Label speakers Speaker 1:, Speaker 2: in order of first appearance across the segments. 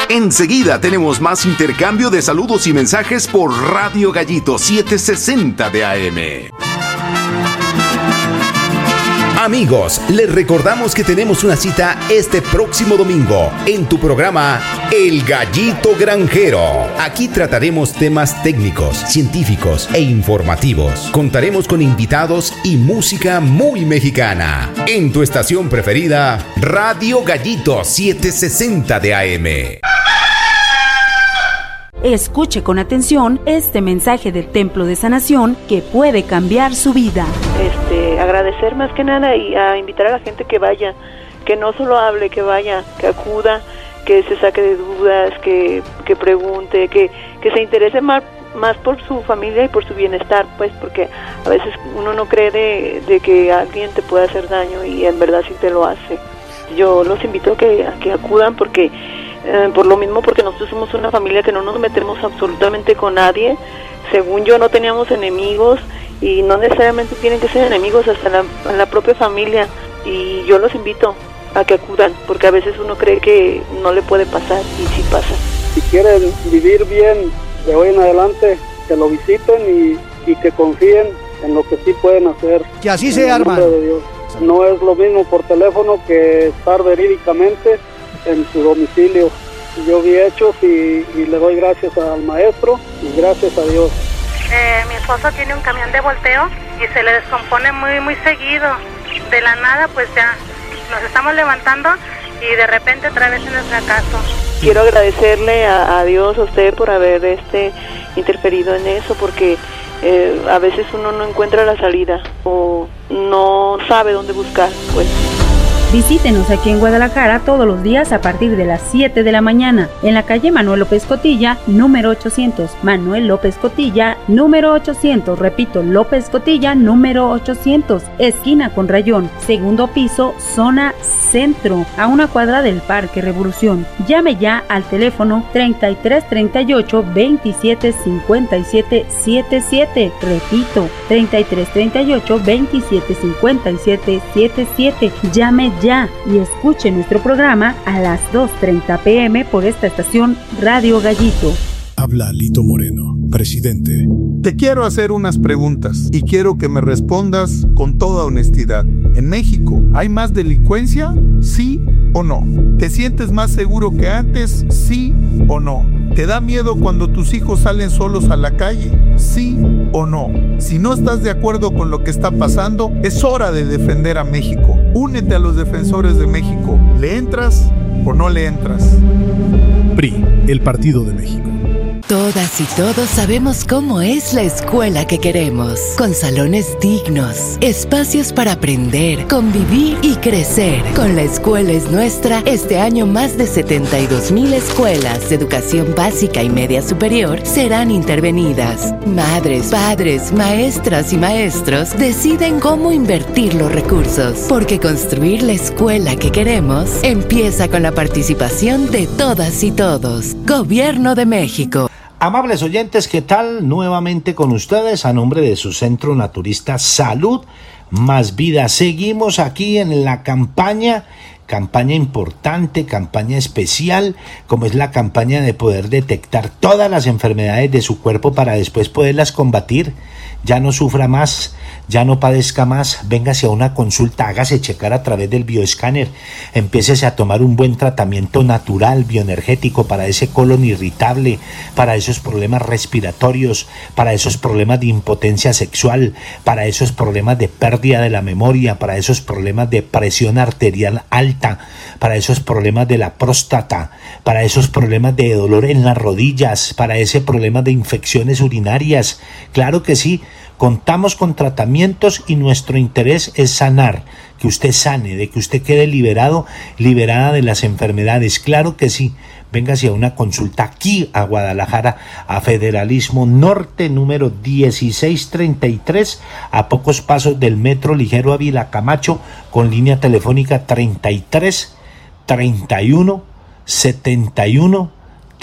Speaker 1: Enseguida tenemos más intercambio de saludos y mensajes por Radio Gallito 760 de AM. Amigos, les recordamos que tenemos una cita este próximo domingo en tu programa El Gallito Granjero. Aquí trataremos temas técnicos, científicos e informativos. Contaremos con invitados y música muy mexicana. En tu estación preferida, Radio Gallito 760 de AM.
Speaker 2: Escuche con atención este mensaje del Templo de Sanación que puede cambiar su vida.
Speaker 3: Agradecer más que nada y a invitar a la gente que vaya, que no solo hable, que vaya, que acuda, que se saque de dudas, que pregunte, que se interese más por su familia y por su bienestar, pues, porque a veces uno no cree de que alguien te pueda hacer daño y en verdad sí te lo hace. Yo los invito a que acudan porque por lo mismo, porque nosotros somos una familia que no nos metemos absolutamente con nadie. Según yo, no teníamos enemigos y no necesariamente tienen que ser enemigos, hasta la propia familia. Y yo los invito a que acudan, porque a veces uno cree que no le puede pasar y sí pasa.
Speaker 4: Si quieren vivir bien de hoy en adelante, que lo visiten y que confíen en lo que sí pueden hacer.
Speaker 5: Que así sea, hermano.
Speaker 4: No es lo mismo por teléfono que estar verídicamente en su domicilio. Yo vi hechos y le doy gracias al maestro y gracias a Dios.
Speaker 6: Mi esposo tiene un camión de volteo y se le descompone muy seguido. De la nada, pues ya nos estamos levantando y de repente otra vez en el fracaso.
Speaker 3: Quiero agradecerle a Dios, a usted, por haber interferido en eso, porque a veces uno no encuentra la salida o no sabe dónde buscar, pues.
Speaker 2: Visítenos aquí en Guadalajara todos los días a partir de las 7 de la mañana en la calle Manuel López Cotilla, número 800. Manuel López Cotilla, número 800. Repito, López Cotilla, número 800. Esquina con Rayón, segundo piso, zona centro, a una cuadra del Parque Revolución. Llame ya al teléfono 3338 27 57 77. Repito, 3338 27 57 77. Llame ya y escuche nuestro programa a las 2:30 p.m. por esta estación Radio Gallito.
Speaker 7: Habla Lito Moreno, presidente.
Speaker 8: Te quiero hacer unas preguntas y quiero que me respondas con toda honestidad. ¿En México hay más delincuencia? ¿Sí o no? ¿Te sientes más seguro que antes? ¿Sí o no? ¿Te da miedo cuando tus hijos salen solos a la calle? ¿Sí o no? Si no estás de acuerdo con lo que está pasando, es hora de defender a México. Únete a los defensores de México. ¿Le entras o no le entras?
Speaker 7: PRI, el Partido de México.
Speaker 9: Todas y todos sabemos cómo es la escuela que queremos, con salones dignos, espacios para aprender, convivir y crecer. Con La Escuela es Nuestra, este año más de 72,000 escuelas de educación básica y media superior serán intervenidas. Madres, padres, maestras y maestros deciden cómo invertir los recursos, porque construir la escuela que queremos empieza con la participación de todas y todos. Gobierno de México.
Speaker 10: Amables oyentes, ¿qué tal? Nuevamente con ustedes a nombre de su centro naturista Salud Más Vida. Seguimos aquí en la campaña importante, campaña especial, como es la campaña de poder detectar todas las enfermedades de su cuerpo para después poderlas combatir. Ya no sufra más, ya no padezca más, véngase a una consulta, hágase checar a través del bioescáner, empiécese a tomar un buen tratamiento natural, bioenergético para ese colon irritable, para esos problemas respiratorios, para esos problemas de impotencia sexual, para esos problemas de pérdida de la memoria, para esos problemas de presión arterial alta, para esos problemas de la próstata, para esos problemas de dolor en las rodillas, para ese problema de infecciones urinarias. Claro que sí, contamos con tratamientos y nuestro interés es sanar, que usted sane, de que usted quede liberada de las enfermedades. Claro que sí, véngase a una consulta aquí a Guadalajara, a Federalismo Norte, número 1633, a pocos pasos del Metro Ligero Ávila Camacho, con línea telefónica 33 31 71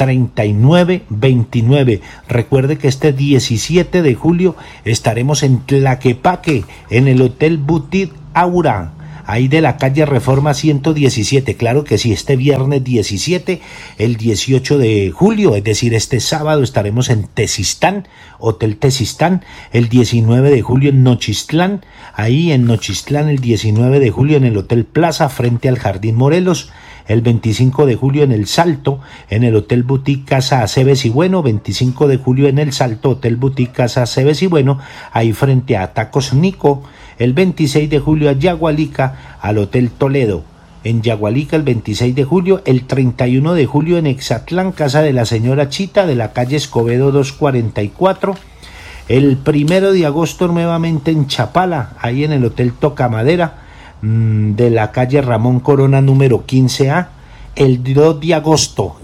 Speaker 10: 3929. Recuerde que este 17 de julio estaremos en Tlaquepaque, en el Hotel Boutique Aura. ahí de la calle Reforma 117, claro que sí, este viernes 17, el 18 de julio, es decir, este sábado estaremos en Tezistán, Hotel Tezistán, el 19 de julio en Nochistlán, ahí en Nochistlán el 19 de julio en el Hotel Plaza frente al Jardín Morelos, el 25 de julio en El Salto, en el Hotel Boutique Casa Aceves y Bueno, 25 de julio en El Salto, Hotel Boutique Casa Aceves y Bueno, ahí frente a Tacos Nico, el 26 de julio a Yagualica, al Hotel Toledo, en Yagualica el 26 de julio, el 31 de julio en Exatlán, Casa de la Señora Chita, de la calle Escobedo 244, el 1 de agosto nuevamente en Chapala, ahí en el Hotel Tocamadera, de la calle Ramón Corona número 15A, el 2 de agosto,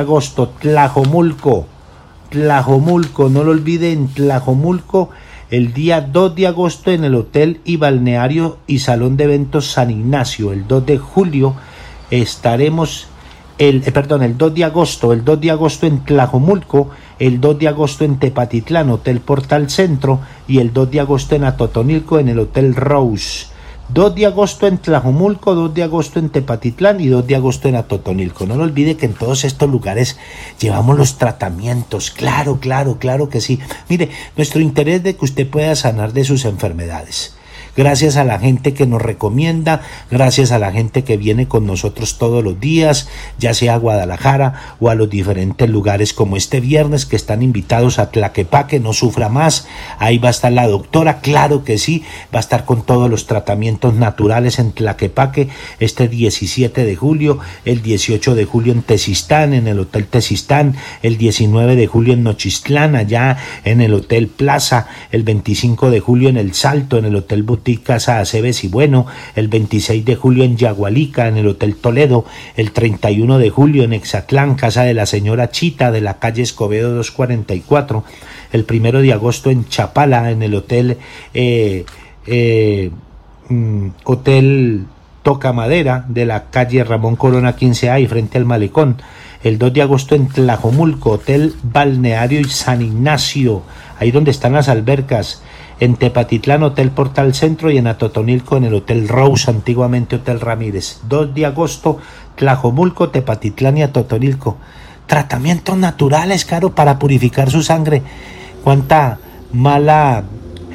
Speaker 10: Tlajomulco, no lo olviden, Tlajomulco, el día 2 de agosto en el Hotel y Balneario y Salón de Eventos San Ignacio, el 2 de julio estaremos, el 2 de agosto en Tlajomulco, el 2 de agosto en Tepatitlán, Hotel Portal Centro, y el 2 de agosto en Atotonilco en el Hotel Rose. 2 de agosto en Tlajomulco, 2 de agosto en Tepatitlán y 2 de agosto en Atotonilco. No lo olvide que en todos estos lugares llevamos los tratamientos, claro que sí. Mire, nuestro interés es de que usted pueda sanar de sus enfermedades. Gracias a la gente que nos recomienda, gracias a la gente que viene con nosotros todos los días, ya sea a Guadalajara o a los diferentes lugares como este viernes que están invitados a Tlaquepaque, no sufra más, ahí va a estar la doctora, claro que sí, va a estar con todos los tratamientos naturales en Tlaquepaque este 17 de julio, el 18 de julio en Tezistán, en el Hotel Tezistán, el 19 de julio en Nochistlán, allá en el Hotel Plaza, el 25 de julio en El Salto, en el Hotel Boutique Casa Aceves y Bueno, el 26 de julio en Yagualica, en el Hotel Toledo, el 31 de julio en Exatlán, Casa de la Señora Chita, de la calle Escobedo 244, el 1 de agosto en Chapala, en el Hotel Hotel Tocamadera, de la calle Ramón Corona 15A y frente al Malecón, el 2 de agosto en Tlajomulco, Hotel Balneario y San Ignacio, ahí donde están las albercas, en Tepatitlán, Hotel Portal Centro, y en Atotonilco, en el Hotel Rose, antiguamente Hotel Ramírez. 2 de agosto, Tlajomulco, Tepatitlán y Atotonilco. Tratamientos naturales, claro, para purificar su sangre. Cuántas malas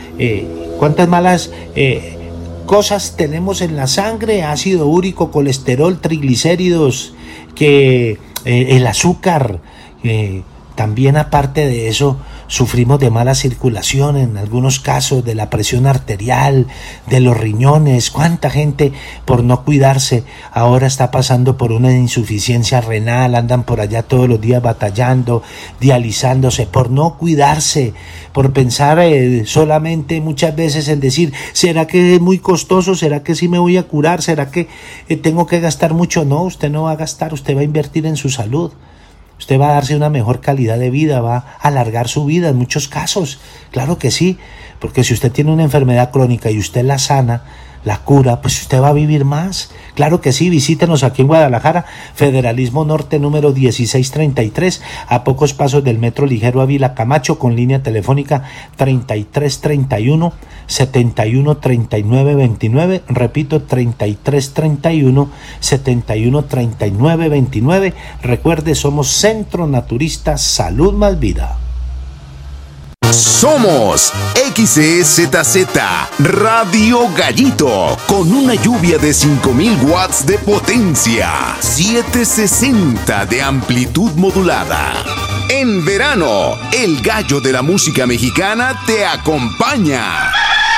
Speaker 10: cosas tenemos en la sangre, ácido úrico, colesterol, triglicéridos, que el azúcar, también aparte de eso sufrimos de mala circulación en algunos casos, de la presión arterial, de los riñones. Cuánta gente por no cuidarse ahora está pasando por una insuficiencia renal, andan por allá todos los días batallando, dializándose, por no cuidarse, por pensar solamente muchas veces en decir, ¿será que es muy costoso? ¿Será que sí me voy a curar? ¿Será que tengo que gastar mucho? No, usted no va a gastar, usted va a invertir en su salud. Usted va a darse una mejor calidad de vida, va a alargar su vida en muchos casos. Claro que sí, porque si usted tiene una enfermedad crónica y usted la sana, la cura, pues usted va a vivir más. Claro que sí, visítenos aquí en Guadalajara, Federalismo Norte número 1633, a pocos pasos del Metro Ligero Ávila Camacho, con línea telefónica 3331 713929, repito, 3331 713929. Recuerde, somos Centro Naturista Salud Más Vida.
Speaker 1: Somos XEZZ Radio Gallito, con una lluvia de 5000 watts de potencia, 760 de amplitud modulada. En verano, el gallo de la música mexicana te acompaña.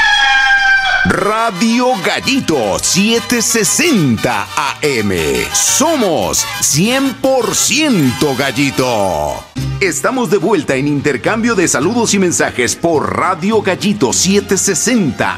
Speaker 1: Radio Gallito 760 AM. Somos 100% Gallito. Estamos de vuelta en intercambio de saludos y mensajes por Radio Gallito 760